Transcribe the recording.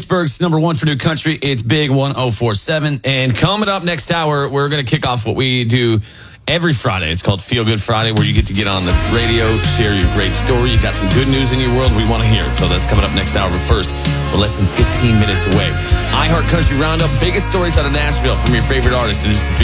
Pittsburgh's number one for new country. It's Big 1047. And coming up next hour, we're going to kick off what we do every Friday. It's called Feel Good Friday, where you get to get on the radio, share your great story. You got some good news in your world. We want to hear it. So that's coming up next hour. But first, we're less than 15 minutes away. iHeart Country Roundup, biggest stories out of Nashville from your favorite artists in just a few.